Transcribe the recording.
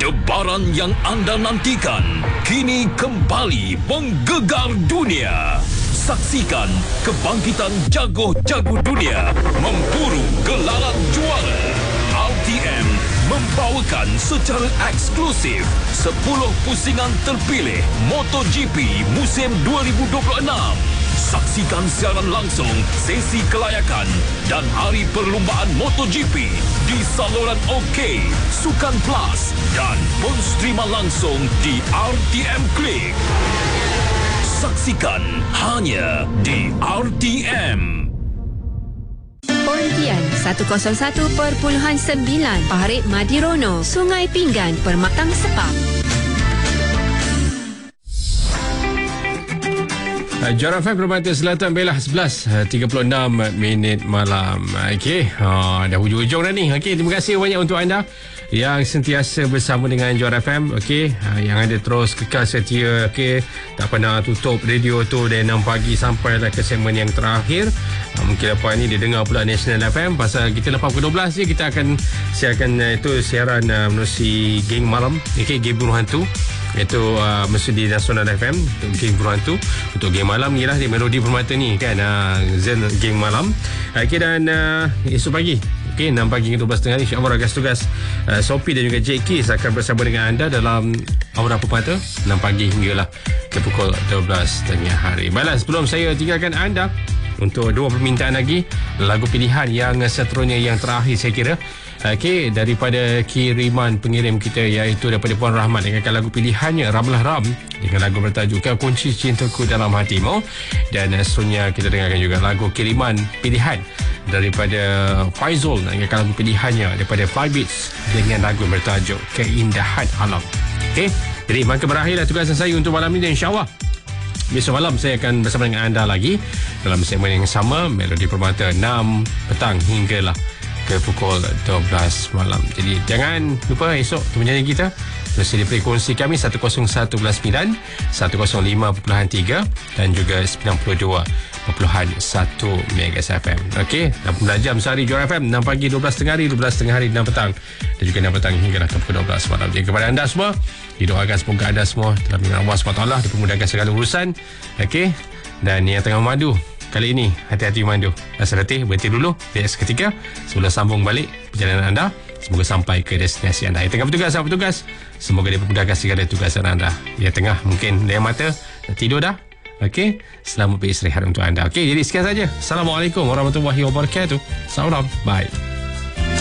Debaran yang anda nantikan kini kembali menggegar dunia. Saksikan kebangkitan jago-jago dunia memburu gelaran juara. RTM membawakan secara eksklusif 10 pusingan terpilih MotoGP musim 2026. Saksikan siaran langsung sesi kelayakan dan hari perlumbaan MotoGP di saluran OK, Sukan Plus dan pun streama langsung di RTM Klik. Saksikan hanya di RTM. Pontian 101.9 Parit Madirono, Sungai Pinggan, Permatang Sepang. Juara FM Permata Selatan Belah 11.36 minit malam. Okey, dah hujung-hujung dah ni. Okey, terima kasih banyak untuk anda yang sentiasa bersama dengan Juara FM. Okey, yang ada terus kekal setia. Okey, tak pernah tutup radio tu dari 6 pagi sampai ke segmen yang terakhir. Mungkin lepas ni dia dengar pula National FM pasal kita lepas pukul 12 je kita akan siarkan itu siaran menerusi Geng Malam. Okey, Geng Bunuh Hantu. Itu mesti di Nasional FM untuk Geng Bunuh Hantu. Untuk Geng Malam ni lah di Melodi Permata ni kan, Zen Geng Malam. Okey, dan esok pagi, okey, 6 pagi hingga 12.30 insya-Allah ragas tugas Sophie dan juga Jackie akan bersama dengan anda dalam Aura Permata 6 pagi hinggalah ke pukul 12.30 hari. Baiklah, sebelum saya tinggalkan anda untuk 2 permintaan lagi lagu pilihan yang seterusnya, yang terakhir saya kira. Okey, daripada kiriman pengirim kita iaitu daripada Puan Rahmat dengan lagu pilihannya Ramlah Ram dengan lagu bertajuk Kau Kunci Cintaku Dalam Hatimu. Dan seterusnya kita dengarkan juga lagu kiriman pilihan daripada Faizul dengan lagu pilihannya daripada Flybeats dengan lagu bertajuk Keindahan Alam. Okey, jadi maka berakhirlah tugasan saya untuk malam ini, dan insya-Allah besok malam saya akan bersama dengan anda lagi dalam segmen yang sama, Melodi Permata 6 petang hinggalah ke pukul 12 malam. Jadi jangan lupa esok temanjanji kita mesti di frekuensi kami 101.9, 105.3 dan juga 92.1 MHz FM. Okey, 18 jam sehari Juara FM, 6 pagi 12.30 hari, 12.30 hari, 6 petang dan juga 6 petang hingga ke pukul 12 malam. Jadi kepada anda semua, didoakan semoga anda semua dalam lindungan Allah SWT dipermudahkan segala urusan. Okey, dan yang tengah memandu kali ini, hati-hati memandu. Rasa letih, berhenti dulu, relax seketika sebelum sambung balik perjalanan anda. Semoga sampai ke destinasi anda. Yang tengah bertugas, semoga dia memudahkan segala tugasan anda. Yang tengah mungkin dia mata, dah tidur dah. Okey, selamat beristirahat untuk anda. Okey, jadi sekian saja. Assalamualaikum warahmatullahi wabarakatuh. Salam, bye.